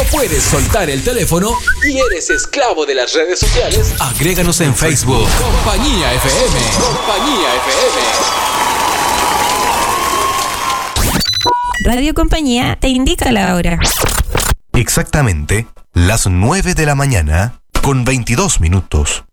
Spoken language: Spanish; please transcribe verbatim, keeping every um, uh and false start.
no puedes soltar el teléfono y eres esclavo de las redes sociales, agréganos en Facebook. Compañía F M. Compañía F M. Radio Compañía te indica la hora. Exactamente las nueve de la mañana con veintidós minutos.